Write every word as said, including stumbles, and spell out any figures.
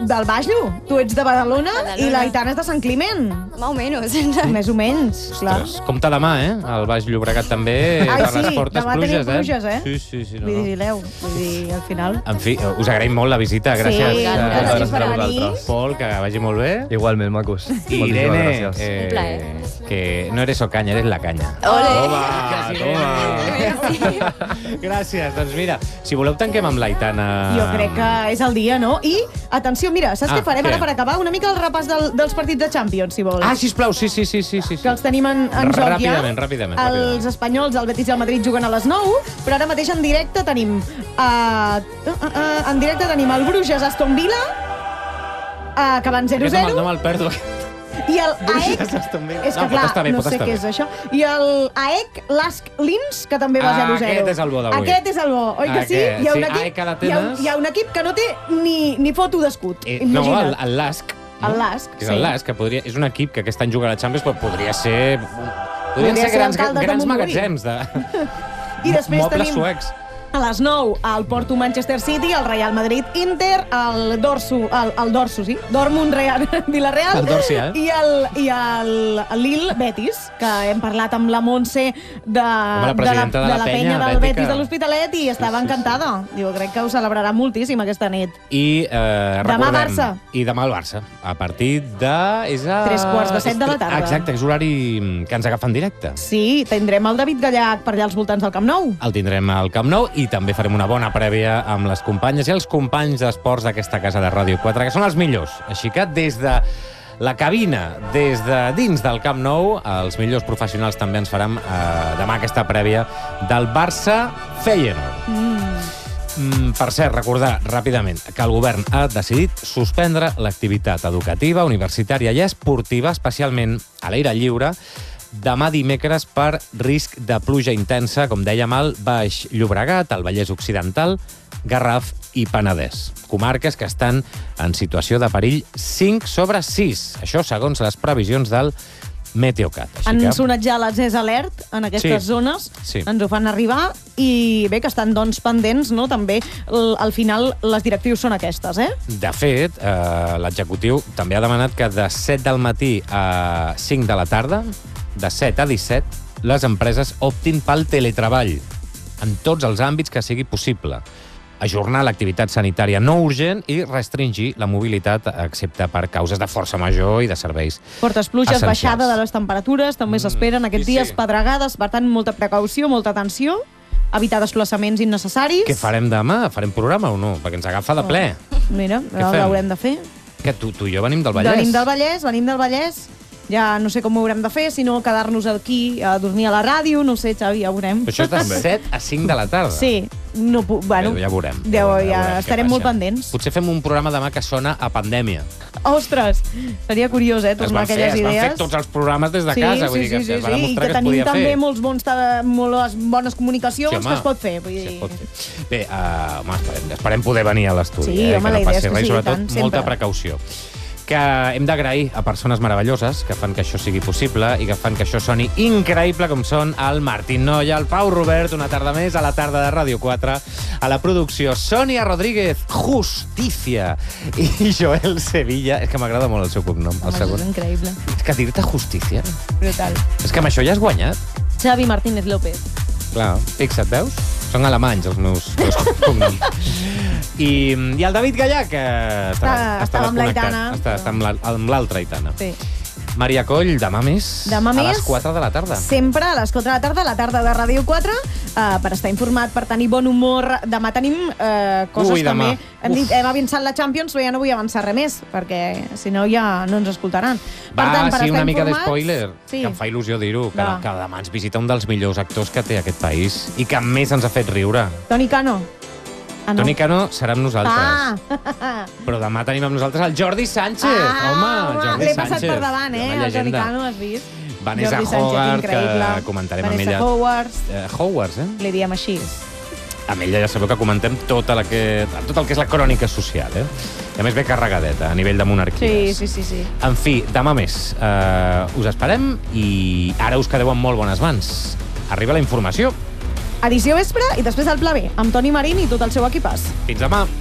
del Baix-Llu. Tu ets de Badalona, Badalona. i l'Aitana és de Sant Climent. Más o menos. Més o menys, clar. Ostres, compte demà, eh? El Baix Llobregat també, Ai, per les sí, fortes demà tenim pluges, pluges, eh? Sí, sí, sí. No, no. Vigileu, vull dir, al final... En fi, us agraïm molt la visita. Gràcies, Sí, eh, gràcies per a venir. vosaltres. Pol, que vagi molt bé. Igualment, macos. I Moltíssimes Irene, gràcies. eh, Un plaer. que no eres Ocaña, eres la canya. Ole. Toma, toma. Gràcies. Doncs mira, si voleu tanquem amb l'Aitana. Jo crec que és el dia, no? I, atenció, mira, saps Ah, què farem què? ara per acabar? Una mica el repàs del, dels partits de Champions, si vols. Ah, sisplau, sí, sí, sí, sí, sí. Que els tenim en, en joc ja. Ràpidament, ràpidament, Els ràpidament. espanyols, el Betis i el Madrid juguen a les nou, però ara mateix en directe tenim... Uh, uh, uh, en directe tenim el Bruges Aston Villa, uh, que van zero Aquest no me'l- zero. no me'l perdo. I el Bruges AEK... Aston Villa. És que No, pot clar, estar bé, no pot sé estar què bé. és això. I el AEK Lask Linz, que també va Ah, zero zero. aquest és el bo d'avui. Aquest és el bo, oi que sí? Aquest, Hi ha un sí, equip, AEK hi, ha un, d'Atenes. hi ha un equip que no té ni, ni foto d'escut. Eh, no, Imagina't. el, el Lask. El Lask, Que és sí. el Lask, que podria, és un equip que aquest any juga a la Champions, però podria ser... Podrien Podria ser ser grans, alcaldes de grans Montbui. magatzems de I després mobles tenim suecs. a les nou el Porto Manchester City, el Real Madrid Inter, el Dorso, el, el Dorso, sí, Dortmund Real Villarreal, El Dorsia, eh? i el, i el, el Lille Betis, que hem parlat amb la Montse de, la presidenta de la penya del bètica. Betis de l'Hospitalet i estava encantada. Diu, crec que ho celebrarà moltíssim aquesta nit. I eh, Demà recordem... Barça. I demà el Barça. A partir de... És a... Tres quarts de set de la tarda. Exacte, és horari que ens agafa en directe. Sí, tindrem el David Gallach per allà als voltants del Camp Nou. El tindrem al Camp Nou i també farem una bona prèvia amb les companyes i els companys d'esports d'aquesta casa de Ràdio quatre, que són els millors. Així que des de la cabina, des de dins del Camp Nou, els millors professionals també ens faran eh, demà aquesta prèvia del Barça-Feyenoord. Mm, per cert, recordar ràpidament que el govern ha decidit suspendre l'activitat educativa, universitària i esportiva, especialment a l'aire lliure, demà dimecres per risc de pluja intensa, com dèiem, al Baix Llobregat, al Vallès Occidental, Garraf i Penedès. Comarques que estan en situació de perill cinc sobre sis. Això segons les previsions del Meteocat. Així Han que... sonat ja les E S Alert en aquestes Sí. zones, Sí. ens ho fan arribar, i bé, que estan doncs pendents, no? També, l- al final, les directrius són aquestes, eh? De fet, eh, l'executiu també ha demanat que de set del matí a cinc de la tarda, de set a disset, les empreses optin pel teletreball en tots els àmbits que sigui possible. Ajornar l'activitat sanitària no urgent i restringir la mobilitat, excepte per causes de força major i de serveis. Fortes pluges, Essencials. baixada de les temperatures, també s'esperen aquests sí, dies, sí. pedregades, per tant, molta precaució, molta atenció, evitar desplaçaments innecessaris. Què farem demà? Farem programa o no? Perquè ens agafa de ple. Mira, ara fem? l'haurem de fer. Que tu, tu i jo venim del Vallès. Venim del Vallès, venim del Vallès. Ja no sé com ho haurem de fer, si no quedar-nos aquí a dormir a la ràdio, no sé, Xavi, ja ho veurem. Però això és de set a cinc de la tarda. Sí, no puc... Bueno, Bé, ja veurem. Ja, Ja ja, veurem, ja veurem què estarem passa. molt pendents. Potser fem un programa demà que sona a pandèmia. Ostres, seria curiós, eh, Es tornar van, fer, aquelles es van idees. fer tots els programes des de sí, casa, vull sí, dir que sí, sí, es va sí, i demostrar que que es tenim podia també fer. molts bons, ta- moltes bones comunicacions Sí, home. que es pot fer. Vull dir... Sí, es pot fer. Bé, uh, home, esperem, esperem poder venir a l'estudi, Sí, eh, home, que la no idea passi és que res, sí, i sobretot tant, molta sempre. precaució. Que hem d'agrair a persones meravelloses que fan que això sigui possible i que fan que això soni increïble, com són el Martín Noia, el Pau Robert, una tarda més a la tarda de Ràdio quatre, a la producció Sònia Rodríguez, Justícia, i Joel Sevilla. És que m'agrada molt el seu cognom, el Home, segon. és increïble. És que dir-te Justícia... Brutal. És que amb això ja has guanyat. Xavi Martínez López. Clar, fixa't, veus? Són alemanys els meus, meus cognoms. I, I el David Gallà, que està, Està- estava amb desconnectat. l'Aitana. Està, està amb la- amb l'altra Aitana. Sí. Maria Coll, demà més, Demà a més. les quatre de la tarda. Sempre a les quatre de la tarda, a la tarda de Ràdio quatre, uh, per estar informat, per tenir bon humor. Demà tenim uh, coses Ui, demà. també. Hem, dit, hem avançat la Champions, però ja no vull avançar res més, perquè si no ja no ens escoltaran. Va, per tant, per sí, estar una mica informats- d'espoiler, Sí. que em fa il·lusió dir-ho, que, Va. que demà ens visita un dels millors actors que té aquest país i que més ens ha fet riure. Toni Cano. Ah, no. Toni Cano serà amb nosaltres. Ah! Però demà tenim amb nosaltres el Jordi Sánchez. Ah, home, Jordi l'he Sánchez. passat per davant, eh? Una El Toni llegenda. Cano, has vist? Vanessa Jordi Sánchez, Hogarth, increïble. que comentarem amb Vanessa ella. Howards, Eh, Howards, eh? li diem així. Amb ella ja sabeu que comentem tota la que, tot el que és la crònica social, eh? I a més ve carregadeta a nivell de Sí, monarquies. sí, sí, sí. En fi, demà més. Uh, us esperem i ara us quedeu amb molt bones mans. Arriba la informació. Edició vespre i després el Pla B, amb Toni Marín i tot el seu equipàs. Fins demà.